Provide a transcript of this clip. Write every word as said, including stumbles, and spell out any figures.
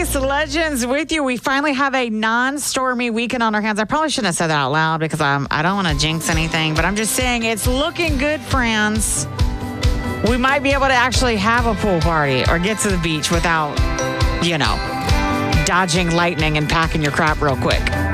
Ice Legends with you. We finally have a non-stormy weekend on our hands. I probably shouldn't have said that out loud because I'm, I don't want to jinx anything, but I'm just saying it's looking good, friends. We might be able to actually have a pool party or get to the beach without, you know, dodging lightning and packing your crap real quick.